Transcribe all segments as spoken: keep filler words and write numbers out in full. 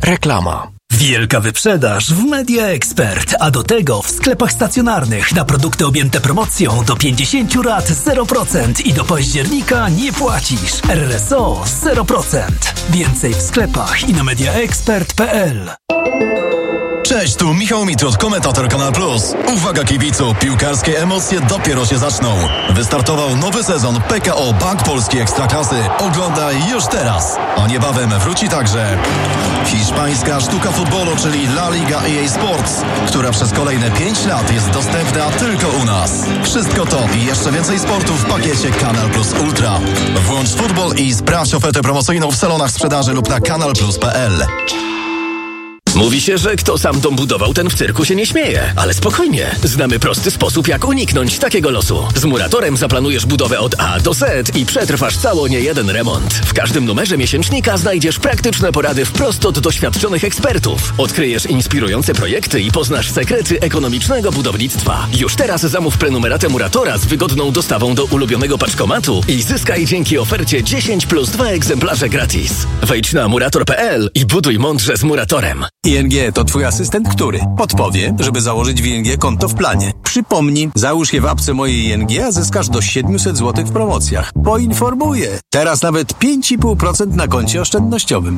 Reklama. Wielka wyprzedaż w Media Expert, a do tego w sklepach stacjonarnych na produkty objęte promocją do pięćdziesiąt rat zero procent i do października nie płacisz. R R S O zero procent. Więcej w sklepach i na mediaexpert kropka p l. Cześć, tu Michał Mitrud, komentator Kanal Plus. Uwaga kibicu, piłkarskie emocje dopiero się zaczną. Wystartował nowy sezon P K O Bank Polski Ekstraklasy. Oglądaj już teraz. A niebawem wróci także hiszpańska sztuka futbolu, czyli La Liga E A Sports, która przez kolejne pięć lat jest dostępna tylko u nas. Wszystko to i jeszcze więcej sportu w pakiecie Kanal Plus Ultra. Włącz futbol i sprawdź ofertę promocyjną w salonach sprzedaży lub na kanal plus kropka p l. Mówi się, że kto sam dom budował, ten w cyrku się nie śmieje. Ale spokojnie, znamy prosty sposób, jak uniknąć takiego losu. Z Muratorem zaplanujesz budowę od A do Z i przetrwasz cało niejeden remont. W każdym numerze miesięcznika znajdziesz praktyczne porady wprost od doświadczonych ekspertów. Odkryjesz inspirujące projekty i poznasz sekrety ekonomicznego budownictwa. Już teraz zamów prenumeratę Muratora z wygodną dostawą do ulubionego paczkomatu i zyskaj dzięki ofercie dziesięć plus dwa egzemplarze gratis. Wejdź na murator kropka p l i buduj mądrze z Muratorem. I N G to twój asystent, który podpowie, żeby założyć w I N G konto w planie. Przypomnij, załóż je w apce mojej I N G, a zyskasz do siedemset złotych w promocjach. Poinformuję. Teraz nawet pięć i pół procent na koncie oszczędnościowym.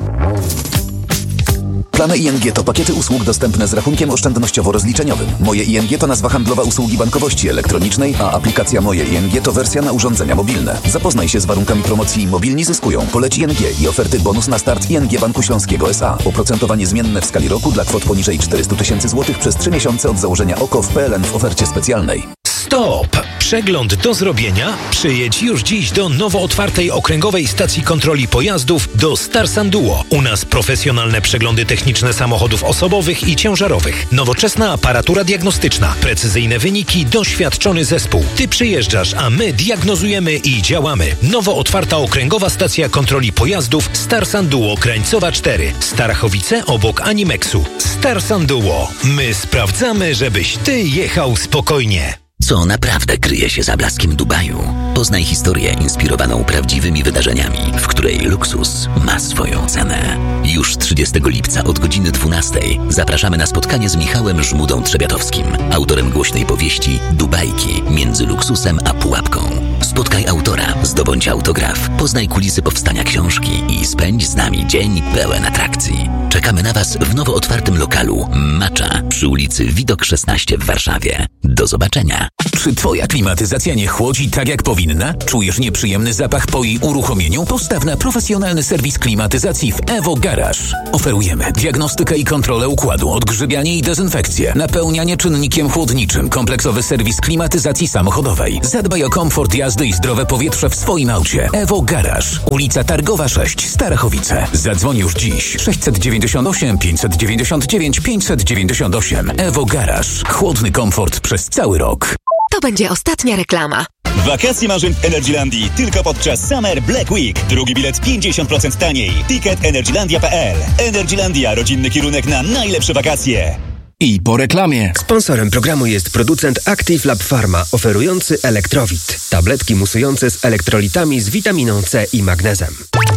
Plany I N G to pakiety usług dostępne z rachunkiem oszczędnościowo-rozliczeniowym. Moje I N G to nazwa handlowa usługi bankowości elektronicznej, a aplikacja Moje I N G to wersja na urządzenia mobilne. Zapoznaj się z warunkami promocji Mobilni zyskują. Poleć I N G i oferty bonus na start I N G Banku Śląskiego S A. Oprocentowanie zmienne w skali roku dla kwot poniżej czterysta tysięcy złotych przez trzy miesiące od założenia O K O w P L N w ofercie specjalnej. Stop! Przegląd do zrobienia? Przyjedź już dziś do nowo otwartej okręgowej stacji kontroli pojazdów do Starsan Duo. U nas profesjonalne przeglądy techniczne samochodów osobowych i ciężarowych. Nowoczesna aparatura diagnostyczna. Precyzyjne wyniki, doświadczony zespół. Ty przyjeżdżasz, a my diagnozujemy i działamy. Nowo otwarta okręgowa stacja kontroli pojazdów Starsan Duo Krańcowa cztery. Starachowice obok Animexu. Starsan Duo. My sprawdzamy, żebyś ty jechał spokojnie. Co naprawdę kryje się za blaskiem Dubaju? Poznaj historię inspirowaną prawdziwymi wydarzeniami, w której luksus ma swoją cenę. Już trzydziestego lipca od godziny dwunastej zapraszamy na spotkanie z Michałem Żmudą-Trzebiatowskim, autorem głośnej powieści Dubajki między luksusem a pułapką. Spotkaj autora, zdobądź autograf, poznaj kulisy powstania książki i spędź z nami dzień pełen atrakcji. Czekamy na Was w nowo otwartym lokalu Macza przy ulicy Widok szesnaście w Warszawie. Do zobaczenia. Czy twoja klimatyzacja nie chłodzi tak jak powinna? Czujesz nieprzyjemny zapach po jej uruchomieniu? Postaw na profesjonalny serwis klimatyzacji w Evo Garage. Oferujemy diagnostykę i kontrolę układu, odgrzybianie i dezynfekcję, napełnianie czynnikiem chłodniczym, kompleksowy serwis klimatyzacji samochodowej. Zadbaj o komfort jazdy i zdrowe powietrze w swoim aucie. Evo Garage. Ulica Targowa sześć, Starachowice. Zadzwoń już dziś. sześćset dziewięćdziesiąt osiem pięćset dziewięćdziesiąt dziewięć pięćset dziewięćdziesiąt osiem. Evo Garage. Chłodny komfort przez cały rok. To będzie ostatnia reklama. Wakacje marzeń w Energylandii tylko podczas Summer Black Week. Drugi bilet pięćdziesiąt procent taniej. Ticket energylandia kropka p l. Energylandia. Rodzinny kierunek na najlepsze wakacje. I po reklamie. Sponsorem programu jest producent Active Lab Pharma, oferujący Elektrowit. Tabletki musujące z elektrolitami z witaminą C i magnezem.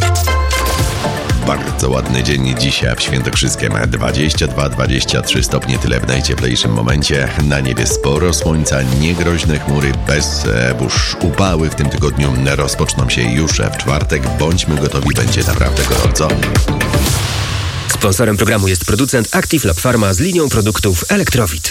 Bardzo ładny dzień dzisiaj w Świętokrzyskiem. dwadzieścia dwa dwadzieścia trzy stopnie, tyle w najcieplejszym momencie. Na niebie sporo słońca, niegroźne chmury, bez burz. Upały w tym tygodniu rozpoczną się już w czwartek. Bądźmy gotowi, będzie naprawdę gorąco. Sponsorem programu jest producent Active Lab Pharma z linią produktów Elektrowit.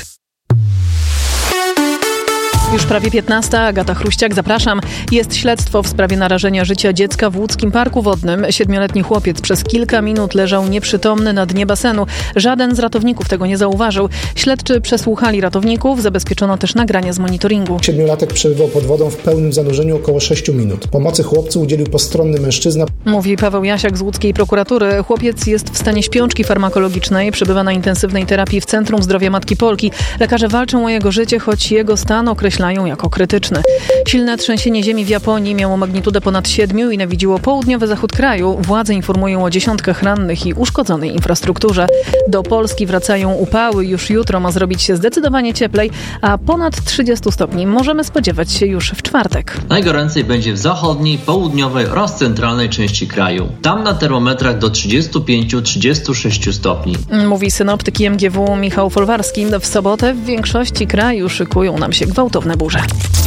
Już prawie piętnasta. Agata Chruściak, zapraszam. Jest śledztwo w sprawie narażenia życia dziecka w łódzkim parku wodnym. Siedmioletni chłopiec przez kilka minut leżał nieprzytomny na dnie basenu. Żaden z ratowników tego nie zauważył. Śledczy przesłuchali ratowników. Zabezpieczono też nagrania z monitoringu. Siedmiolatek przebywał pod wodą w pełnym zanurzeniu około sześciu minut. Pomocy chłopcu udzielił postronny mężczyzna. Mówi Paweł Jasiak z łódzkiej prokuratury. Chłopiec jest w stanie śpiączki farmakologicznej. Przebywa na intensywnej terapii w Centrum Zdrowia Matki Polki. Lekarze walczą o jego życie, choć jego stan określony określają jako krytyczny. Silne trzęsienie ziemi w Japonii miało magnitudę ponad siedmiu i nawiedziło południowy zachód kraju. Władze informują o dziesiątkach rannych i uszkodzonej infrastrukturze. Do Polski wracają upały. Już jutro ma zrobić się zdecydowanie cieplej, a ponad trzydziestu stopni możemy spodziewać się już w czwartek. Najgoręcej będzie w zachodniej, południowej oraz centralnej części kraju. Tam na termometrach do trzydziestu pięciu do trzydziestu sześciu stopni. Mówi synoptyk I M G W Michał Folwarski. W sobotę w większości kraju szykują nam się gwałtowne burze.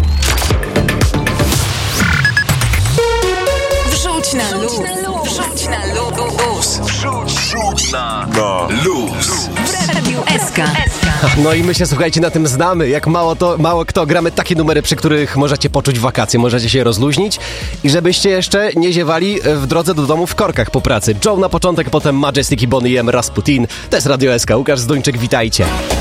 Wrzuć na luz. Wrzuć na luz. Wrzuć, wrzuć na luz. W Radiu S K. No i my się, słuchajcie, na tym znamy. Jak mało to, mało kto gramy takie numery, przy których możecie poczuć wakacje, możecie się rozluźnić i żebyście jeszcze nie ziewali w drodze do domu w korkach po pracy. Joe na początek, potem Majestic i Bonnie M, Rasputin. To jest Radio S K. Łukasz Zduńczyk, witajcie.